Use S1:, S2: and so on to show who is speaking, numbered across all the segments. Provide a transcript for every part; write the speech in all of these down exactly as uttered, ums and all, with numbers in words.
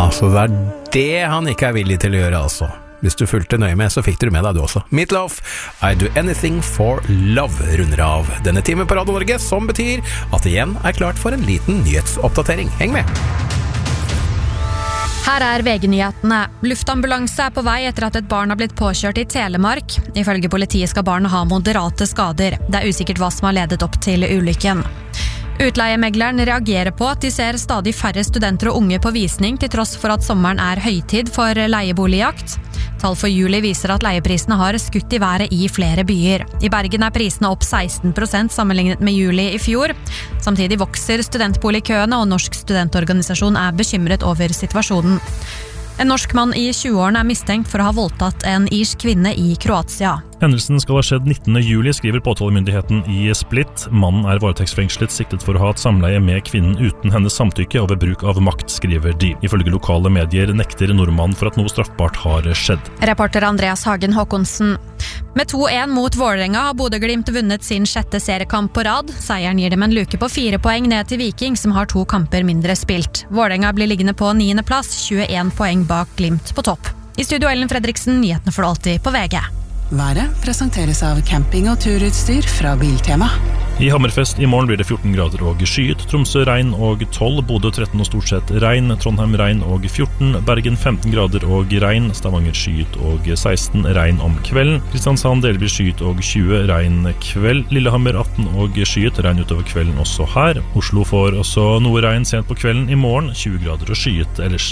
S1: så det er det han ikke er villig til å gjøre, altså. Hvis du fulgte nøye med, så fikk du med deg du også. Meatloaf, I do anything for love, runder av denne timen på Radio Norge, som betyr at det igjen er klart for en liten nyhetsoppdatering. Heng med!
S2: Her er V G-nyhetene. Luftambulanse er på vei etter at et barn har blitt påkjørt i Telemark. Ifølge politiet skal barnet ha moderate skader. Det er usikkert hva som har ledet opp til ulykken. Utleiemegleren reagerer på at de ser stadig færre studenter og unge på visning til tross for at sommeren er høytid for leieboligjakt. Tall for juli viser at leieprisene har skutt i været i flere byer. I Bergen er prisene opp seksten prosent sammenlignet med juli i fjor. Samtidig vokser studentboligkøene, og Norsk studentorganisasjon er bekymret over situasjonen. En norsk mann i tjueårene er mistenkt for å ha voldtatt en irsk kvinne i Kroatia.
S3: Hendelsen skal ha skjedd nittende juli, skriver påtalemyndigheten i Split. Mannen er varetektsfengslet siktet for å ha hatt samleie med kvinnen uten hennes samtykke og ved bruk av makt, skriver de. Ifølge lokale medier nekter nordmannen for at noe straffbart har skjedd.
S2: Reporter Andreas Hagen Håkonsen. Med to en mot Vålerenga har Bodø-Glimt vunnet sin sjette seriekamp på rad. Seieren gir dem en luke på fire poeng ned til Viking, som har to kamper mindre spilt. Vålerenga blir liggende på niende plass, tjueen poeng bak Glimt på topp. I studio Ellen Fredriksen, nyhetene får du alltid på V G.
S4: Været presenteres av camping- og turutstyr fra Biltema.
S3: I Hammerfest i morgen blir det fjorten grader og skyet, Tromsø regn og tolv, Bodø tretten og stort sett regn, Trondheim regn og fjorten, Bergen femten grader og regn, Stavanger skyet og seksten, regn om kvelden, Kristiansand delvis skyet og tjue, regn kveld, Lillehammer atten og skyet, regn utover kvelden også her, Oslo får også noe regn sent på kvelden, i morgen tjue grader og skyet ellers.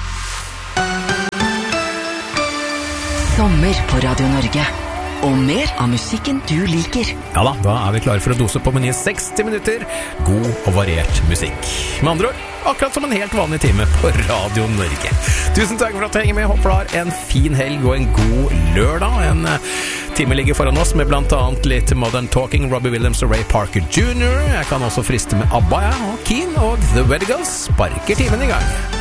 S5: Sommer på Radio Norge. Og mer av musikken du liker.
S1: Ja da, da er vi klare for å dose på meny seksti minutter. God og variert musikk. Med andre ord, akkurat som en helt vanlig time på Radio Norge. Tusen takk for at du henger med. Håper du har en fin helg og en god lørdag. En time ligger foran oss med blant annet litt Modern Talking, Robbie Williams og Ray Parker junior Jeg kan også friste med ABBA, ja, og Keen og The Wedigos sparker timen i gang.